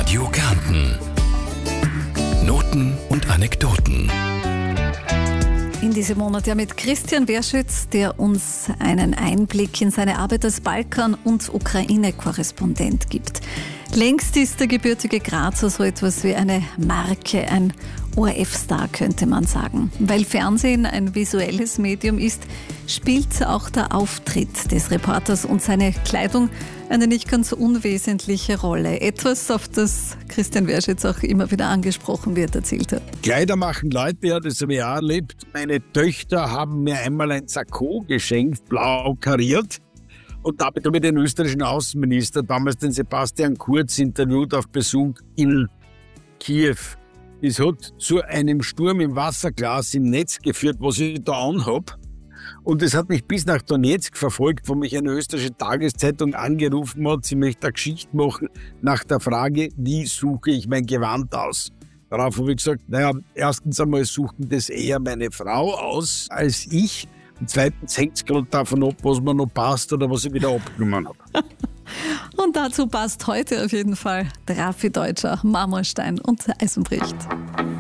Radio Kärnten. Noten und Anekdoten. In diesem Monat ja mit Christian Werschütz, der uns einen Einblick in seine Arbeit als Balkan- und Ukraine-Korrespondent gibt. Längst ist der gebürtige Grazer so etwas wie eine Marke, ein ORF-Star könnte man sagen. Weil Fernsehen ein visuelles Medium ist, spielt auch der Auftritt des Reporters und seine Kleidung eine nicht ganz unwesentliche Rolle. Etwas, auf das Christian Werschütz auch immer wieder angesprochen wird, erzählt er. Kleider machen Leute, ja, das habe ich auch erlebt. Meine Töchter haben mir einmal ein Sakko geschenkt, blau kariert. Und damit habe ich den österreichischen Außenminister, damals den Sebastian Kurz, interviewt auf Besuch in Kiew. Es hat zu einem Sturm im Wasserglas im Netz geführt, was ich da anhab. Und es hat mich bis nach Donetsk verfolgt, wo mich eine österreichische Tageszeitung angerufen hat, sie möchte eine Geschichte machen nach der Frage, wie suche ich mein Gewand aus? Darauf habe ich gesagt, erstens einmal suchten das eher meine Frau aus als ich. Und zweitens hängt es gerade davon ab, was mir noch passt oder was ich wieder abgenommen habe. Und dazu passt heute auf jeden Fall der Raffi Deutscher, Marmorstein und Eisenbricht.